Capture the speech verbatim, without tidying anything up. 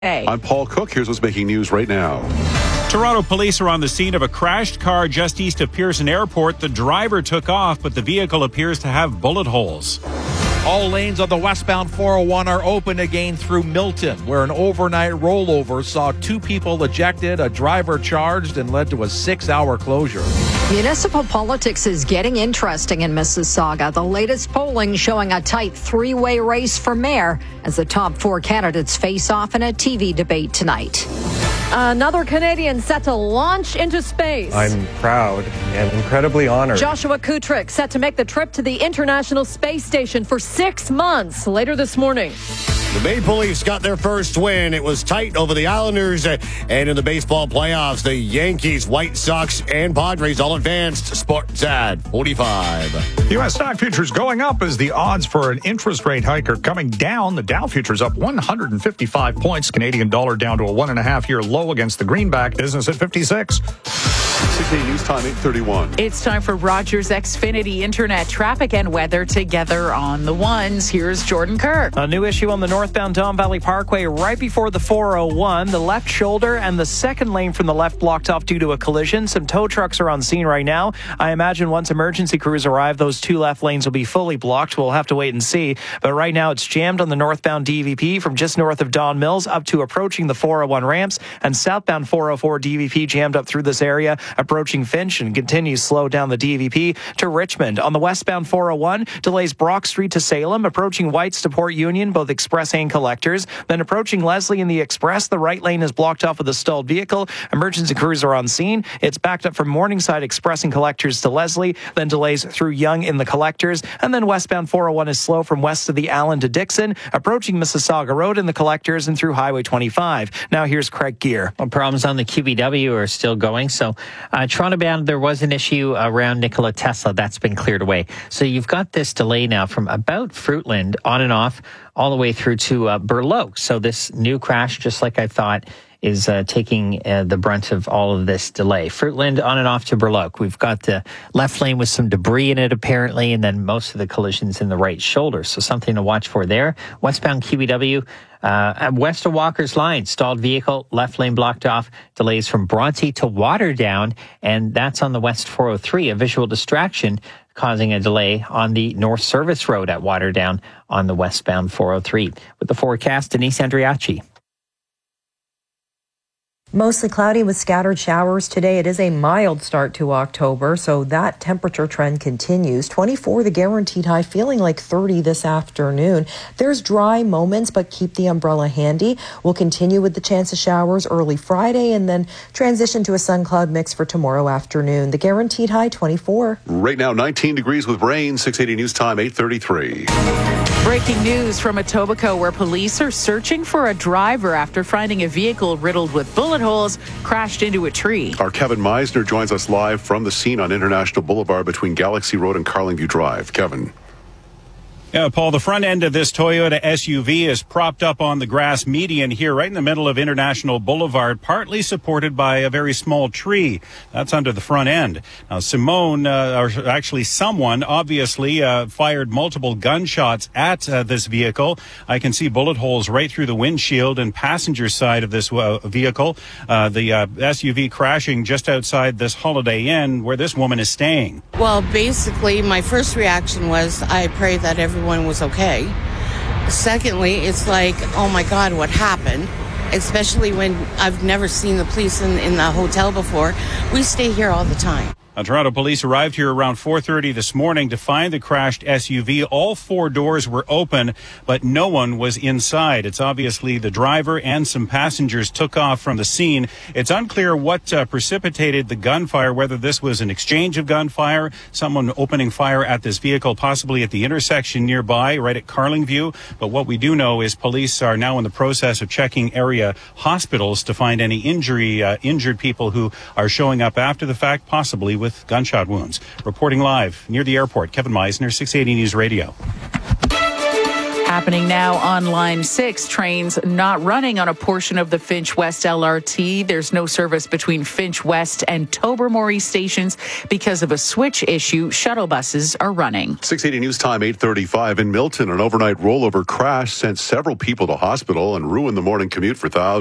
Hey. I'm Paul Cook. Here's what's making news right now. Toronto police are on the scene of a crashed car just east of Pearson Airport. The driver took off, but the vehicle appears to have bullet holes. All lanes on the westbound four oh one are open again through Milton, where an overnight rollover saw two people ejected, a driver charged, and led to a six-hour closure. Municipal politics is getting interesting in Mississauga. The latest polling showing a tight three-way race for mayor as the top four candidates face off in a T V debate tonight. Another Canadian set to launch into space. I'm proud and incredibly honored. Joshua Kutrick set to make the trip to the International Space Station for six months later this morning. The Maple Leafs got their first win. It was tight over the Islanders. And in the baseball playoffs, the Yankees, White Sox, and Padres all advanced. Sports at forty-five. U S stock futures going up as the odds for an interest rate hike are coming down. The Dow futures up one hundred fifty-five points. Canadian dollar down to a one and a half year low against the greenback. Business at fifty-six. six eighty News Time, eight thirty-one. It's time for Rogers Xfinity Internet traffic and weather together on the ones. Here's Jordan Kerr. A new issue on the northbound Don Valley Parkway right before the four oh one. The left shoulder and the second lane from the left blocked off due to a collision. Some tow trucks are on scene right now. I imagine once emergency crews arrive, those two left lanes will be fully blocked. We'll have to wait and see. But right now it's jammed on the northbound D V P from just north of Don Mills up to approaching the four oh one ramps, and southbound four oh four D V P jammed up through this area approaching Finch, and continues slow down the D V P to Richmond. On the westbound four oh one, delays Brock Street to Salem, approaching Whites to Port Union, both express and collectors. Then approaching Leslie in the express, the right lane is blocked off with a stalled vehicle. Emergency crews are on scene. It's backed up from Morningside Express and collectors to Leslie, then delays through Young in the collectors, and then westbound four oh one is slow from west of the Allen to Dixon, approaching Mississauga Road in the collectors and through Highway twenty-five. Now here's Craig Gear. Well, problems on the Q B W are still going. So uh, Toronto bound, there was an issue around Nikola Tesla. That's been cleared away. So you've got this delay now from about Fruitland on and off all the way through to uh, Burloak. So this new crash, just like I thought, is uh, taking uh, the brunt of all of this delay. Fruitland on and off to Burloak. We've got the left lane with some debris in it apparently, and then most of the collisions in the right shoulder. So something to watch for there. Westbound Q B W, uh, west of Walker's Line, stalled vehicle, left lane blocked off, delays from Bronte to Waterdown, and that's on the West four oh three, a visual distraction causing a delay on the North Service Road at Waterdown on the westbound four oh three. With the forecast, Denise Andriachi. Mostly cloudy with scattered showers today. It is a mild start to October, so that temperature trend continues. twenty-four, the guaranteed high, feeling like thirty this afternoon. There's dry moments, but keep the umbrella handy. We'll continue with the chance of showers early Friday and then transition to a sun-cloud mix for tomorrow afternoon. The guaranteed high, twenty-four. Right now, nineteen degrees with rain. six eighty News Time, eight thirty-three. Breaking news from Etobicoke, where police are searching for a driver after finding a vehicle riddled with bullet holes crashed into a tree. Our Kevin Meisner joins us live from the scene on International Boulevard between Galaxy Road and Carlingview Drive. Kevin. Yeah, Paul, the front end of this Toyota S U V is propped up on the grass median here right in the middle of International Boulevard, partly supported by a very small tree. That's under the front end. Now, Simone, uh, or actually someone, obviously uh, fired multiple gunshots at uh, this vehicle. I can see bullet holes right through the windshield and passenger side of this uh, vehicle. Uh, the uh, S U V crashing just outside this Holiday Inn where this woman is staying. Well, basically, my first reaction was I pray that everyone Everyone was okay. Secondly, it's like, oh my God, what happened? Especially when I've never seen the police in, in the hotel before. We stay here all the time. Now, Toronto police arrived here around four thirty this morning to find the crashed S U V. All four doors were open, but no one was inside. It's obviously the driver and some passengers took off from the scene. It's unclear what uh, precipitated the gunfire, whether this was an exchange of gunfire, someone opening fire at this vehicle, possibly at the intersection nearby, right at Carlingview. But what we do know is police are now in the process of checking area hospitals to find any injury, uh, injured people who are showing up after the fact, possibly with gunshot wounds. Reporting live near the airport, Kevin Meisner, six eighty News Radio. Happening now on Line six, trains not running on a portion of the Finch West L R T. There's no service between Finch West and Tobermory stations because of a switch issue. Shuttle buses are running. six eighty News Time, eight thirty-five. In Milton, an overnight rollover crash sent several people to hospital and ruined the morning commute for thousands.